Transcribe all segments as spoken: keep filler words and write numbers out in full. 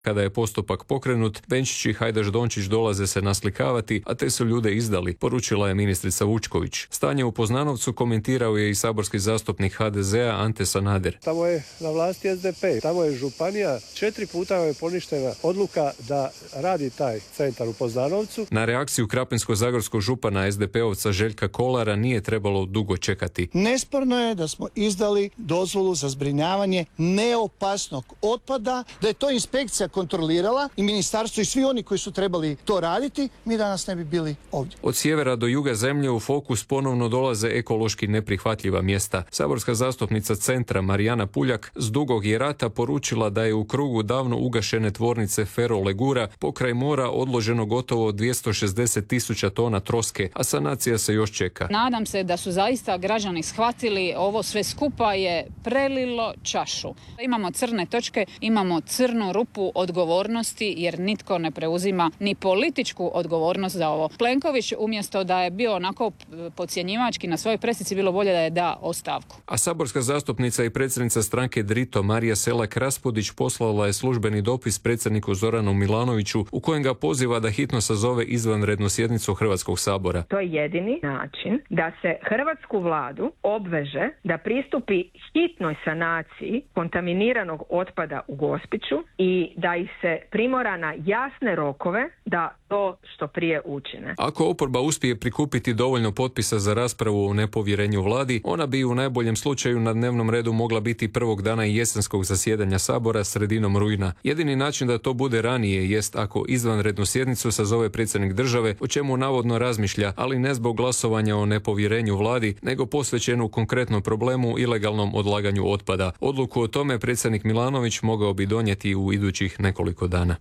Kada je postupak pokrenut, Benčić i Hajdaš Dončić dolaze se naslikavati, a te su ljude izdali, poručila je ministrica Vučković. Stanje u Poznanovcu komentirao je i saborski zastupnik ha de zea Ante Sanader. Tamo je na vlasti es de pe, tamo je županija, četiri puta je poništena odluka da radi taj centar u Poznanovcu. Na reakciju krapinsko-zagorskog župana es de peovca Željka Kolara nije trebalo dugo čekati. Nesporno je da smo izdali dozvolu za zbrinjavanje neopasnog otpada, da je to inspekcija kontrolirala i ministarstvo i svi oni koji su trebali to raditi, mi danas ne bi bili ovdje. Od sjevera do juga zemlje u fokus ponovno dolaze ekološki neprihvatljiva mjesta. Saborska zastupnica Centra Marijana Puljak s Dugog je rata poručila da je u krugu davno ugašene tvornice Ferolegura pokraj mora odloženo gotovo dvjesto šezdeset tisuća tona troske, a sanacija se još čeka. Nadam se da su zaista građani shvatili ovo sve skupa je prelilo čašu. Imamo crne točke, imamo crnu rupu odgovornosti jer nitko ne preuzima ni političku odgovornost za ovo. Plenković umjesto da je bio onako podcjenjivački na svojoj presici, bilo bolje da je da ostavku. A saborska zastupnica i predsjednica stranke Drito Marija Selak Raspudić poslala je službeni dopis predsjedniku Zoranu Milanoviću u kojem ga poziva da hitno sazove izvanrednu sjednicu Hrvatskog sabora. To je jedini način da se hrvatsku vladu obveže da pristupi hitnoj sanaciji kontaminiranog otpada u Gospiću i da ih se primora na jasne rokove da to što prije učine. Ako oporba uspije prikupiti dovoljno potpisa za raspravu o nepovjerenju vladi, ona bi u najboljem slučaju na dnevnom redu mogla biti prvog dana jesenskog zasjedanja sabora sredinom rujna. Jedini način da to bude ranije jest ako izvanrednu sjednicu sazove predsjednik države, o čemu navodno razmišlja, ali ne zbog glasovanja o nepovjerenju vladi, nego posvećenu konkretnom problemu ilegalnom odlaganju otpada. Odluku o tome predsjednik Milanović mogao bi donijeti u idućih nekoliko dana.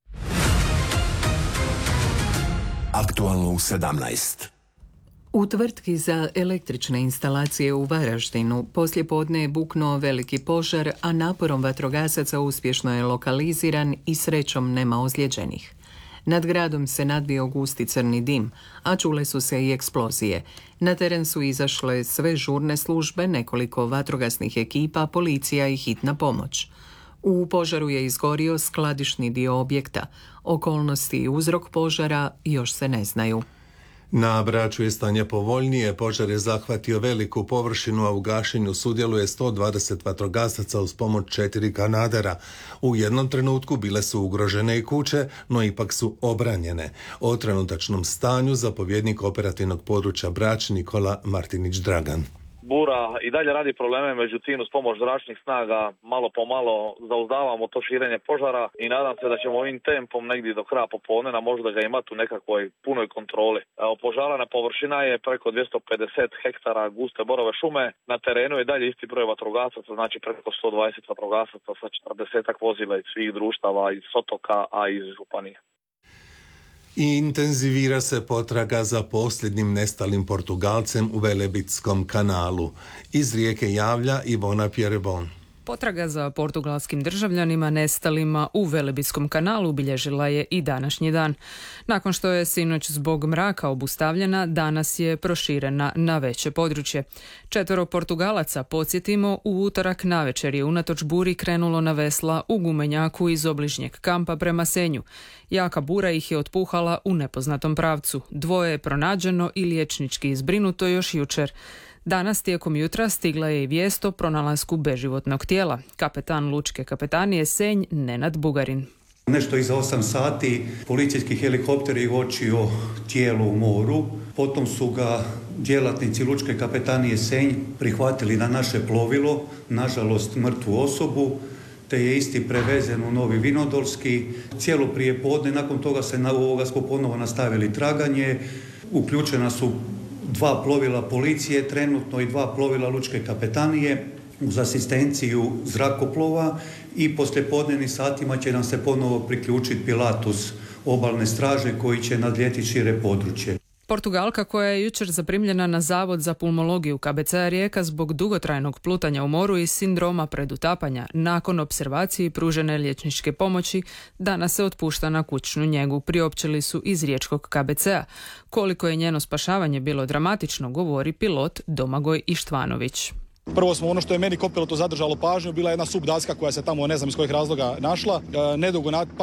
Aktualno u sedamnaest. U tvrtki za električne instalacije u Varaždinu poslijepodne je buknuo veliki požar, a naporom vatrogasaca uspješno je lokaliziran i srećom nema ozlijeđenih. Nad gradom se nadvio gusti crni dim, a čule su se i eksplozije. Na teren su izašle sve žurne službe, nekoliko vatrogasnih ekipa, policija i hitna pomoć. U požaru je izgorio skladišni dio objekta. Okolnosti i uzrok požara još se ne znaju. Na Braču je stanje povoljnije, požar je zahvatio veliku površinu, a u gašenju sudjeluje sto dvadeset vatrogasaca uz pomoć četiri kanadera. U jednom trenutku bile su ugrožene i kuće, no ipak su obranjene. O trenutačnom stanju zapovjednik operativnog područja Brač Nikola Martinić Dragan. Bura i dalje radi probleme, međutim uz pomoć zračnih snaga malo po malo zauzdavamo to širenje požara i nadam se da ćemo ovim tempom negdje do kraja popodneva možda ga imati u nekakvoj punoj kontroli. Opožarana površina je preko dvjesto pedeset hektara guste borove šume, na terenu je dalje isti broj vatrogasaca, znači preko sto dvadeset vatrogasaca sa četrdeset vozila iz svih društava, iz otoka, a iz županije. I intenzivira se potraga za posljednjim nestalim Portugalcem u Velebitskom kanalu. Iz Rijeke javlja Ivona Pjerebon. Potraga za portugalskim državljanima nestalima u Velebitskom kanalu obilježila je i današnji dan. Nakon što je sinoć zbog mraka obustavljena, danas je proširena na veće područje. Četvero Portugalaca, podsjetimo, u utorak navečer je unatoč buri krenulo na vesla u gumenjaku iz obližnjeg kampa prema Senju. Jaka bura ih je otpuhala u nepoznatom pravcu. Dvoje je pronađeno i liječnički izbrinuto još jučer. Danas tijekom jutra stigla je i vijest o pronalasku beživotnog tijela. Kapetan Lučke kapetanije Senj Nenad Bugarin. Nešto iza osam sati policijski helikopter je uočio tijelo u moru. Potom su ga djelatnici Lučke kapetanije Senj prihvatili na naše plovilo, nažalost mrtvu osobu, te je isti prevezen u Novi Vinodolski. Cijelo prijepodne, nakon toga se na ovoga smo ponovo nastavili traganje. Uključena su dva plovila policije, trenutno i dva plovila Lučke kapetanije uz asistenciju zrakoplova i poslijepodnevnim satima će nam se ponovo priključiti Pilatus obalne straže koji će nadlijeti šire područje. Portugalka koja je jučer zaprimljena na Zavod za pulmologiju K B C-a Rijeka zbog dugotrajnog plutanja u moru i sindroma predutapanja nakon opservacije i pružene liječničke pomoći danas se otpušta na kućnu njegu, priopćili su iz riječkog K B C-a. Koliko je njeno spašavanje bilo dramatično, govori pilot Domagoj Ištvanović. Prvo smo ono što je meni kopilotu zadržalo pažnju, bila jedna subdaska koja se tamo ne znam iz kojih razloga našla. E, nedugo